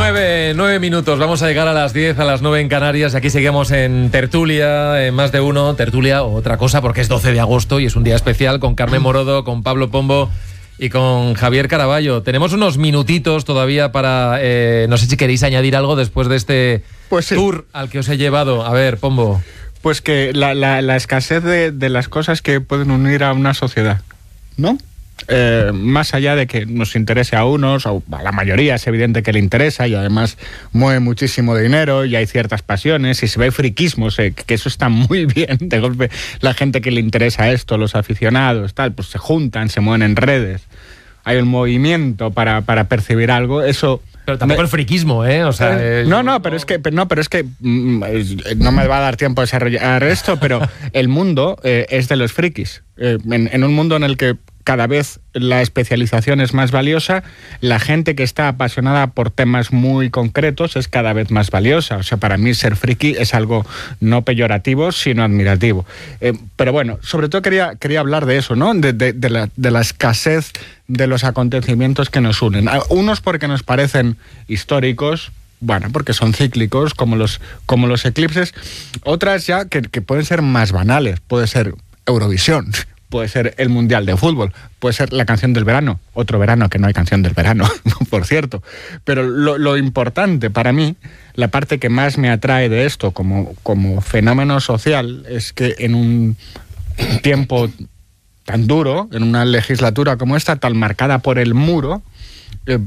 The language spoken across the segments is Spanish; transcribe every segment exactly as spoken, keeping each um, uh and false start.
Nueve, nueve minutos, vamos a llegar a las diez, a las nueve en Canarias. Aquí seguimos en tertulia, en más de uno, tertulia o otra cosa, porque es doce de agosto y es un día especial, con Carmen Morodo, con Pablo Pombo y con Javier Caraballo. Tenemos unos minutitos todavía para, eh, no sé si queréis añadir algo después de este pues sí. tour al que os he llevado. A ver, Pombo. Pues que la, la, la escasez de, de las cosas que pueden unir a una sociedad, ¿no? Eh, más allá de que nos interese a unos, o a la mayoría es evidente que le interesa y además mueve muchísimo dinero y hay ciertas pasiones y se ve friquismo, eh, que eso está muy bien. De golpe la gente que le interesa esto, los aficionados, tal, pues se juntan, se mueven en redes, hay un movimiento para, para percibir algo, eso... Pero tampoco el friquismo, ¿eh? O sea, eh, eh, no, no, pero es que, no, pero es que mm, no me va a dar tiempo a desarrollar esto, pero el mundo eh, es de los frikis. Eh, en, en un mundo en el que cada vez la especialización es más valiosa, la gente que está apasionada por temas muy concretos es cada vez más valiosa. O sea, para mí ser friki es algo no peyorativo, sino admirativo. Eh, pero bueno, sobre todo quería, quería hablar de eso, ¿no? De, de, de, la, de la escasez de los acontecimientos que nos unen. Unos porque nos parecen históricos, bueno, porque son cíclicos, como los, como los eclipses. Otras ya que, que pueden ser más banales. Puede ser Eurovisión, puede ser el Mundial de Fútbol, puede ser la canción del verano, otro verano que no hay canción del verano, por cierto. Pero lo, lo importante para mí, la parte que más me atrae de esto como, como fenómeno social, es que en un tiempo tan duro, en una legislatura como esta, tan marcada por el muro, eh,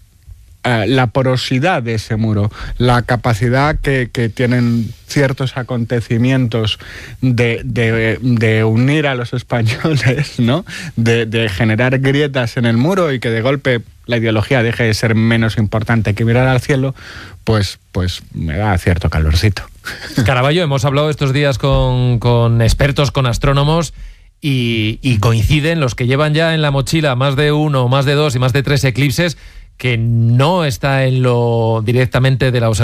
Uh, la porosidad de ese muro, la capacidad que, que tienen ciertos acontecimientos de, de, de unir a los españoles, ¿no? De, de generar grietas en el muro y que de golpe la ideología deje de ser menos importante que mirar al cielo, pues, pues me da cierto calorcito. Caraballo, hemos hablado estos días con, con expertos, con astrónomos, y, y coinciden los que llevan ya en la mochila más de uno, más de dos y más de tres eclipses, que no está en lo directamente de la observación